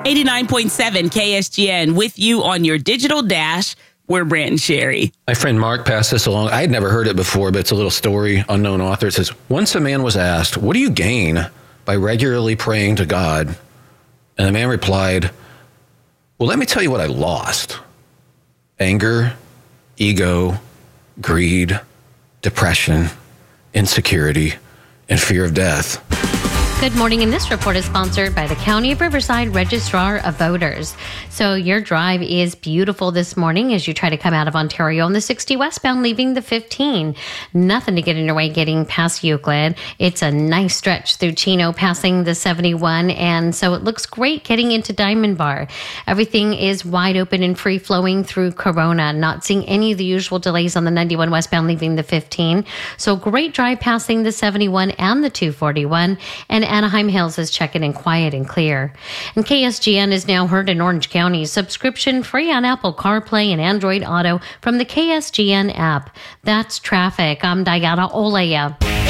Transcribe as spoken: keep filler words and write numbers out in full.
eighty-nine point seven K S G N with you on your digital dash. We're Brant and Sherry. My friend Mark passed this along. I had never heard it before, but it's a little story, unknown author. It says, once a man was asked, what do you gain by regularly praying to God? And the man replied, well, let me tell you what I lost. Anger, ego, greed, depression, insecurity, and fear of death. Good morning, and this report is sponsored by the County of Riverside Registrar of Voters. So your drive is beautiful this morning as you try to come out of Ontario on the sixty westbound, leaving the fifteen. Nothing to get in your way getting past Euclid. It's a nice stretch through Chino, passing the seventy-one, and so it looks great getting into Diamond Bar. Everything is wide open and free-flowing through Corona. Not seeing any of the usual delays on the ninety-one westbound, leaving the fifteen. So great drive passing the seventy-one and the two forty-one, and Anaheim Hills is checking in quiet and clear. And K S G N is now heard in Orange County, subscription free on Apple CarPlay and Android Auto from the K S G N app. That's traffic. I'm Diana Olea.